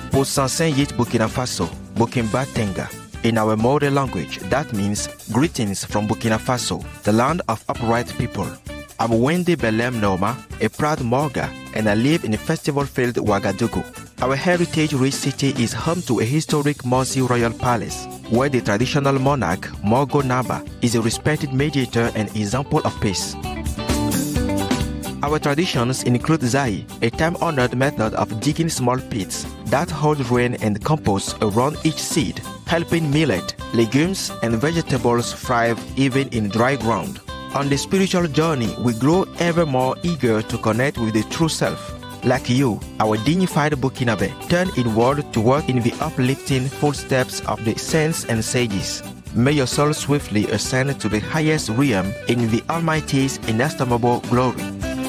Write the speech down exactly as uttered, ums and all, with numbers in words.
Posansen Yit Burkina Faso, Burkina Tenga. In our mother language, that means greetings from Burkina Faso, the land of upright people. I'm Wendy Belem Noma, a proud Morga, and I live in the festival-filled Ouagadougou. Our heritage-rich city is home to a historic Morsi royal palace, where the traditional monarch, Morgo Naba, is a respected mediator and example of peace. Our traditions include Zai, a time-honored method of digging small pits that hold rain and compost around each seed, helping millet, legumes, and vegetables thrive even in dry ground. On the spiritual journey, we grow ever more eager to connect with the true self. Like you, our dignified Burkinabe, turn inward to walk in the uplifting footsteps of the saints and sages. May your soul swiftly ascend to the highest realm in the Almighty's inestimable glory.